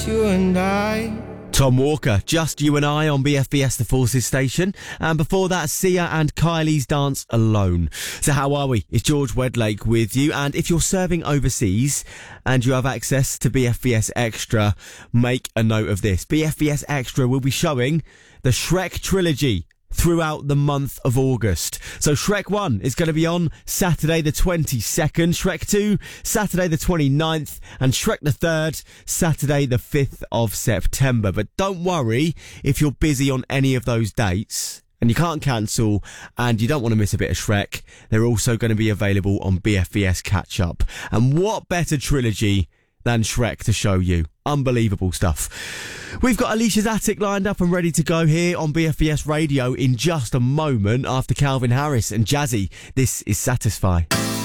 You and I. Tom Walker, Just You and I on BFBS The Forces station. And before that, Sia and Kylie's Dance Alone. So how are we? It's George Wedlake with you. And if you're serving overseas and you have access to BFBS Extra, make a note of this. BFBS Extra will be showing the Shrek trilogy throughout the month of August. So Shrek 1 is going to be on Saturday the 22nd, Shrek 2 Saturday the 29th, and Shrek the 3rd Saturday the 5th of September. But don't worry if you're busy on any of those dates and you can't cancel and you don't want to miss a bit of Shrek. They're also going to be available on BFBS Catch Up. And what better trilogy than Shrek to show you? Unbelievable stuff. We've got Alicia's Attic lined up and ready to go here on BFBS Radio in just a moment after Calvin Harris and Jazzy. This is Satisfy.